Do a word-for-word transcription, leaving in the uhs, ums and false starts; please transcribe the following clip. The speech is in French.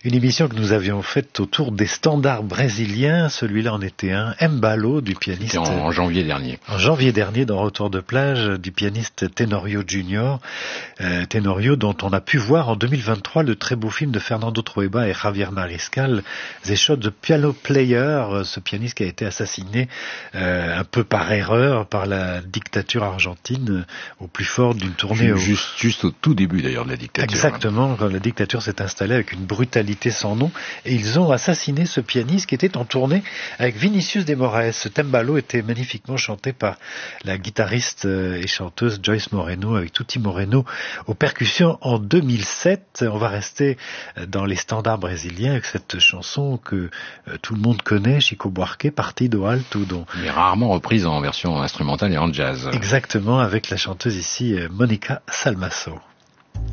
Une émission que nous avions faite autour des standards brésiliens. Celui-là en était un. Mbalo, du pianiste. C'était en, en janvier dernier. En janvier dernier, dans Retour de plage, du pianiste Tenorio Junior Euh, Tenorio, dont on a pu voir en deux mille vingt-trois le très beau film de Fernando Trueba et Javier Mariscal, The Shot the Piano Player, ce pianiste qui a été assassiné euh, un peu par erreur par la dictature argentine au plus fort d'une tournée. Au... Juste, juste au tout début d'ailleurs de la dictature. Exactement, quand la dictature s'est installée avec une brutalité sans nom, et ils ont assassiné ce pianiste qui était en tournée avec Vinicius de Moraes. Ce Tembalo était magnifiquement chanté par la guitariste et chanteuse Joyce Moreno, avec Tutti Moreno aux percussions en deux mille sept. On va rester dans les standards brésiliens avec cette chanson que tout le monde connaît, Chico Buarque, Partido Alto, dont... mais rarement reprise en version instrumentale et en jazz. Exactement, avec la chanteuse ici, Monica Salmaso.